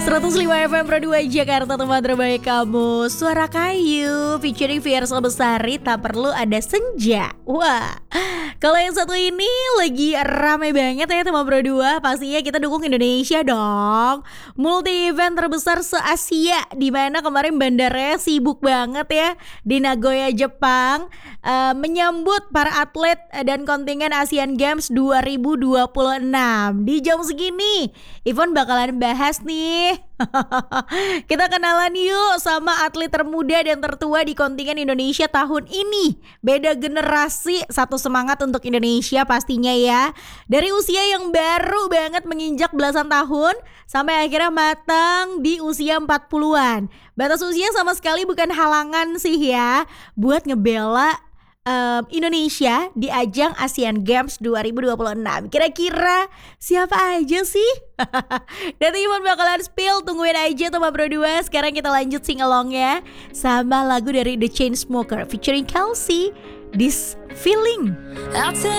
105 FM Pro 2 Jakarta, teman terbaik kamu. Suara Kayu featuring Fiersa Besari, tak perlu ada senja. Wah, kalau yang satu ini lagi rame banget ya teman Pro 2. Pastinya kita dukung Indonesia dong. Multi event terbesar se-Asia, dimana kemarin bandaranya sibuk banget ya di Nagoya, Jepang, menyambut para atlet dan kontingen Asian Games 2026. Di jam segini Ivon bakalan bahas nih. Kita kenalan yuk sama atlet termuda dan tertua di kontingen Indonesia tahun ini. Beda generasi, satu semangat untuk Indonesia pastinya ya. Dari usia yang baru banget menginjak belasan tahun sampai akhirnya matang di usia 40-an. Batas usia sama sekali bukan halangan sih ya buat ngebela Indonesia di ajang Asian Games 2026. Kira-kira siapa aja sih? Nanti Iman bakalan spill, tungguin aja teman Pro 2. Sekarang kita lanjut sing alongnya sama lagu dari The Chainsmokers featuring Kelsey, This Feeling.